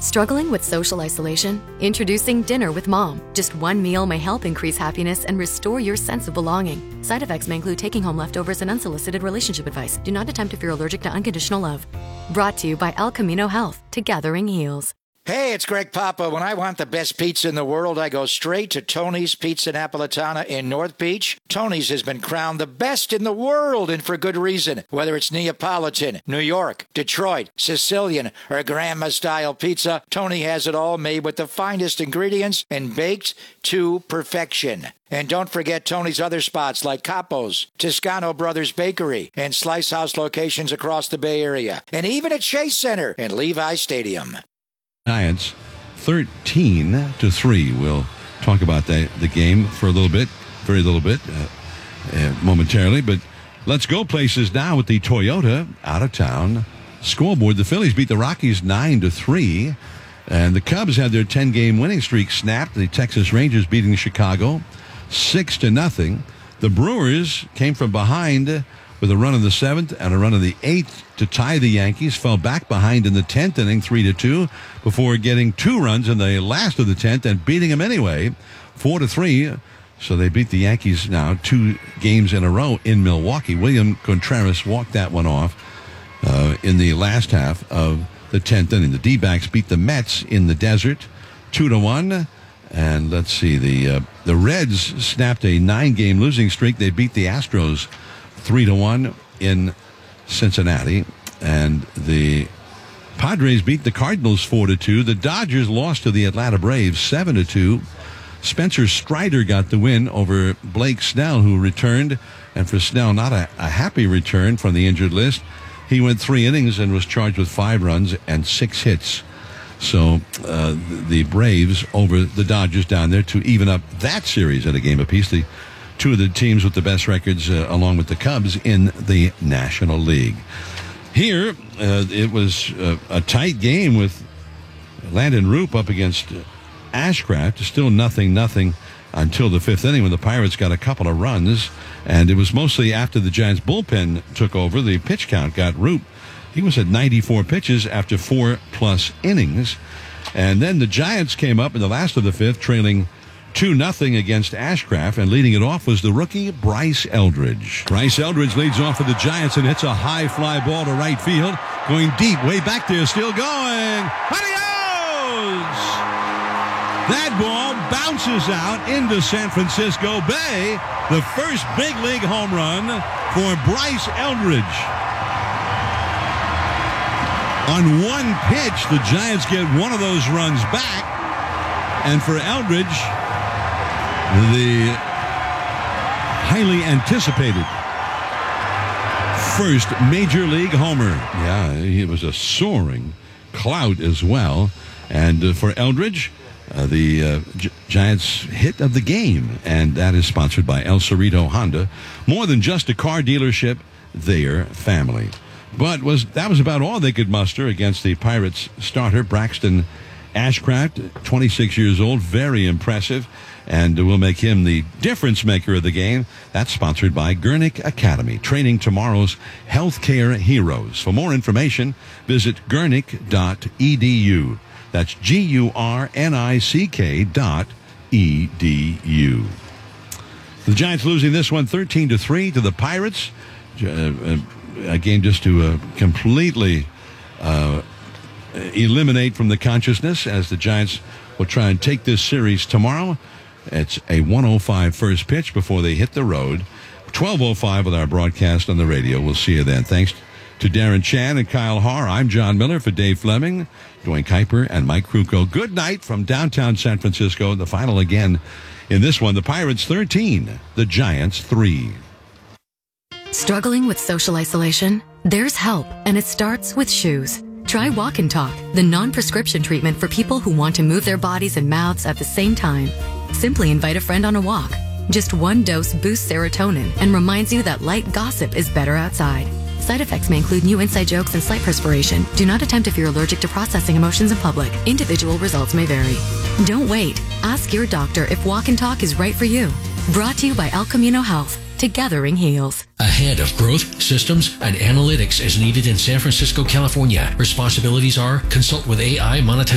Struggling with social isolation? Introducing Dinner with Mom. Just one meal may help increase happiness and restore your sense of belonging. Side effects may include taking home leftovers and unsolicited relationship advice. Do not attempt if you're allergic to unconditional love. Brought to you by El Camino Health. Gathering Heals. Hey, it's Greg Papa. When I want the best pizza in the world, I go straight to Tony's Pizza Napolitana in North Beach. Tony's has been crowned the best in the world, and for good reason. Whether it's Neapolitan, New York, Detroit, Sicilian, or Grandma-style pizza, Tony has it all made with the finest ingredients and baked to perfection. And don't forget Tony's other spots like Capo's, Toscano Brothers Bakery, and Slice House locations across the Bay Area, and even at Chase Center and Levi Stadium. Giants 13-3. We'll talk about the game for a little bit, very little bit, momentarily. But let's go places now with the Toyota out-of-town scoreboard. The Phillies beat the Rockies 9-3, and the Cubs had their 10-game winning streak snapped. The Texas Rangers beating Chicago 6-0. The Brewers came from behind with a run in the 7th and a run in the 8th to tie the Yankees. Fell back behind in the 10th inning, 3-2, before getting 2 runs in the last of the 10th and beating them anyway, 4-3. So they beat the Yankees now 2 games in a row in Milwaukee. William Contreras walked that one off in the last half of the 10th inning. The D-backs beat the Mets in the desert 2-1. And let's see, the Reds snapped a 9-game losing streak. They beat the Astros 3-1 in Cincinnati, and the Padres beat the Cardinals 4-2. The Dodgers lost to the Atlanta Braves 7-2. Spencer Strider got the win over Blake Snell, who returned, and for Snell, not a happy return from the injured list. He went 3 innings and was charged with 5 runs and 6 hits. So the Braves over the Dodgers down there to even up that series at a game apiece. The 2 of the teams with the best records, along with the Cubs, in the National League. Here, it was a tight game with Landon Roop up against Ashcraft. Still 0-0 until the 5th inning when the Pirates got a couple of runs. And it was mostly after the Giants bullpen took over. The pitch count got Roop. He was at 94 pitches after 4+ innings. And then the Giants came up in the last of the 5th, trailing 2-0 against Ashcraft, and leading it off was the rookie Bryce Eldridge. Bryce Eldridge leads off for the Giants and hits a high fly ball to right field, going deep, way back there, still going. Adios! That ball bounces out into San Francisco Bay, the first big league home run for Bryce Eldridge. On one pitch, the Giants get one of those runs back, and for Eldridge, the highly anticipated first major league homer. Yeah, it was a soaring clout as well. And for Eldridge, the Giants hit of the game. And that is sponsored by El Cerrito Honda. More than just a car dealership, their family. But that was about all they could muster against the Pirates starter, Braxton Ashcraft, 26 years old, very impressive, and will make him the difference maker of the game. That's sponsored by Gurnick Academy, training tomorrow's healthcare heroes. For more information, visit gurnick.edu. That's GURNICK.edu. The Giants losing this one 13-3 to the Pirates. A game just to completely eliminate from the consciousness, as the Giants will try and take this series tomorrow. It's a 1:05 first pitch before they hit the road. 12:05 with our broadcast on the radio. We'll see you then. Thanks to Darren Chan and Kyle Harr. I'm John Miller for Dave Fleming, Dwayne Kuiper, and Mike Krukow. Good night from downtown San Francisco. The final again in this one, the Pirates 13, the Giants 3. Struggling with social isolation? There's help, and it starts with shoes. Try Walk and Talk, the non-prescription treatment for people who want to move their bodies and mouths at the same time. Simply invite a friend on a walk. Just 1 dose boosts serotonin and reminds you that light gossip is better outside. Side effects may include new inside jokes and slight perspiration. Do not attempt if you're allergic to processing emotions in public. Individual results may vary. Don't wait. Ask your doctor if Walk and Talk is right for you. Brought to you by El Camino Health. Gathering Heals. A head of growth, systems, and analytics is needed in San Francisco, California. Responsibilities are consult with AI monetization